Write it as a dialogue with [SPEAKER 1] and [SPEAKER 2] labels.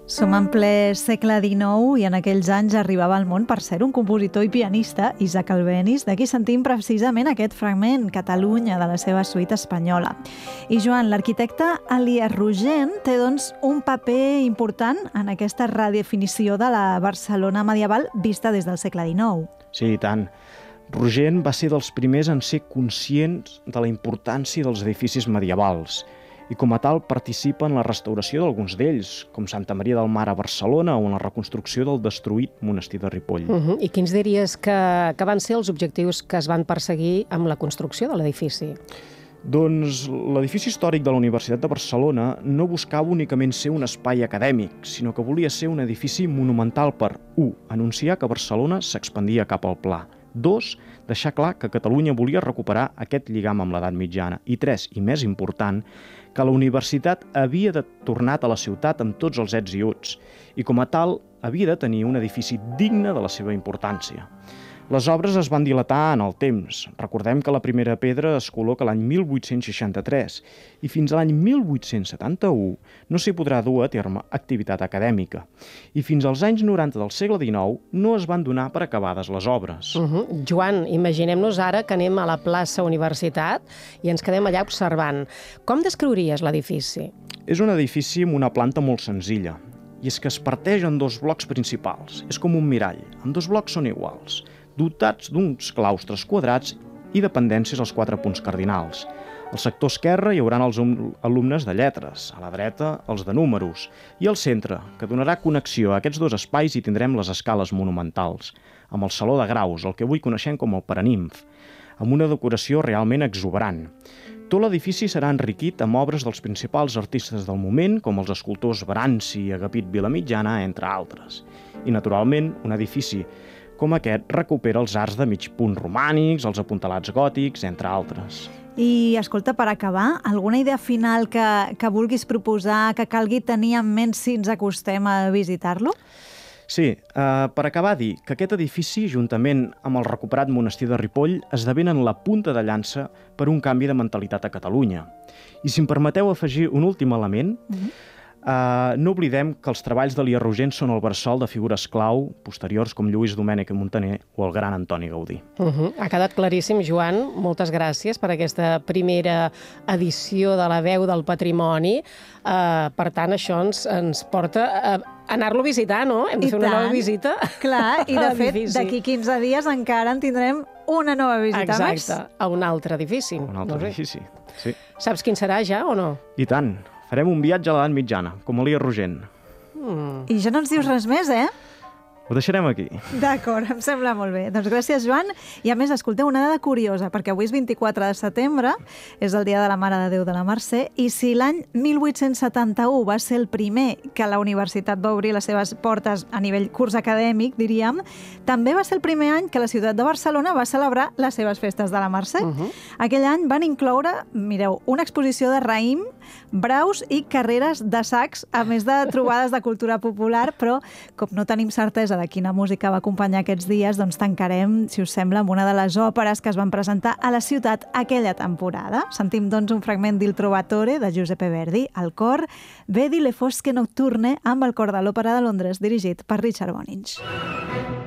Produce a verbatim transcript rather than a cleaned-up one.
[SPEAKER 1] Som en ple segle dinou i en aquells anys arribava al món, per ser un compositor i pianista, Isaac Albéniz. D'aquí sentim precisament aquest fragment, Catalunya, de la seva suite espanyola. I Joan, l'arquitecte Elias Rogent té doncs un paper important en aquesta redefinició de la Barcelona medieval vista des del segle dinou.
[SPEAKER 2] Sí, i tant. Rogent va ser dels primers en ser conscients de la importància dels edificis medievals i com a tal participa en la restauració d'alguns d'ells, com Santa Maria del Mar a Barcelona o en la reconstrucció del destruït monestir de Ripoll.
[SPEAKER 3] Uh-huh. I quins diries que, que van ser els objectius que es van perseguir amb la construcció de l'edifici?
[SPEAKER 2] Doncs l'edifici històric de la Universitat de Barcelona no buscava únicament ser un espai acadèmic, sinó que volia ser un edifici monumental per, u, anunciar que Barcelona s'expandia cap al pla, dos, deixar clar que Catalunya volia recuperar aquest lligam amb l'edat mitjana, i tres, i més important, que la universitat havia de tornar a la ciutat amb tots els ets i uts, i com a tal havia de tenir un edifici digne de la seva importància. Les obres es van dilatar en el temps. Recordem que la primera pedra es col·loca l'any mil vuit-cents seixanta-tres i fins a l'any mil vuit-cents setanta-u no s'hi podrà dur a terme activitat acadèmica. I fins als anys noranta del segle dinou no es van donar per acabades les obres.
[SPEAKER 3] Uh-huh. Joan, imaginem-nos ara que anem a la plaça Universitat i ens quedem allà observant. Com descriuries l'edifici?
[SPEAKER 2] És un edifici amb una planta molt senzilla, i és que es parteix en dos blocs principals. És com un mirall. Ambdós blocs són iguals, dotats d'uns claustres quadrats i dependències als quatre punts cardinals. Al sector esquerre hi haurà els alumnes de lletres, a la dreta els de números, i al centre, que donarà connexió a aquests dos espais, hi tindrem les escales monumentals, amb el saló de graus, el que avui coneixem com el Paranimf, amb una decoració realment exuberant. Tot l'edifici serà enriquit amb obres dels principals artistes del moment, com els escultors Bransi i Agapit Vilamitjana, entre altres. I, naturalment, un edifici com aquest recupera els arcs de mig punt romànics, els apuntalats gòtics, entre altres.
[SPEAKER 1] I, escolta, per acabar, alguna idea final que, que vulguis proposar, que calgui tenir en ment si ens acostem a visitar-lo?
[SPEAKER 2] Sí, eh, per acabar dir que aquest edifici, juntament amb el recuperat monestir de Ripoll, esdevenen la punta de llança per un canvi de mentalitat a Catalunya. I si em permeteu afegir un últim element, uh-huh. Uh, no oblidem que els treballs d'Elias Rogent són el bressol de figures clau posteriors com Lluís Domènech i Muntaner o el gran Antoni Gaudí.
[SPEAKER 3] Uh-huh. Ha quedat claríssim, Joan. Moltes gràcies per aquesta primera edició de la Veu del Patrimoni. Uh, per tant, això ens, ens porta a anar-lo a visitar, no? Hem de fer una nova visita.
[SPEAKER 1] Clar, i de fet, d'aquí quinze dies encara en tindrem una nova visita
[SPEAKER 3] Exacte,
[SPEAKER 1] més.
[SPEAKER 3] Exacte, a un altre edifici.
[SPEAKER 2] Un altre no edifici, sí.
[SPEAKER 3] Saps quin serà ja o no?
[SPEAKER 2] I tant. Farem un viatge a l'edat mitjana, com Elias Rogent.
[SPEAKER 3] Mm.
[SPEAKER 1] I ja no ens dius res més, eh?
[SPEAKER 2] Ho deixarem aquí.
[SPEAKER 1] D'acord, em sembla molt bé. Doncs gràcies, Joan. I a més, escolteu, una dada curiosa, perquè avui és vint-i-quatre de setembre, és el dia de la Mare de Déu de la Mercè, i si l'any mil vuit-cents setanta-u va ser el primer que la universitat va obrir les seves portes a nivell curs acadèmic, diríem, també va ser el primer any que la ciutat de Barcelona va celebrar les seves festes de la Mercè. Uh-huh. Aquell any van incloure, mireu, una exposició de raïm, braus i carreres de sacs, a més de trobades de cultura popular, però com no tenim certesa de quina música va acompanyar aquests dies, doncs tancarem, si us sembla, amb una de les òperes que es van presentar a la ciutat aquella temporada. Sentim, doncs, un fragment d'Il Trovatore de Giuseppe Verdi, al cor Vedi le fosche notturne, amb el cor de l'Òpera de Londres, dirigit per Richard Bonynge.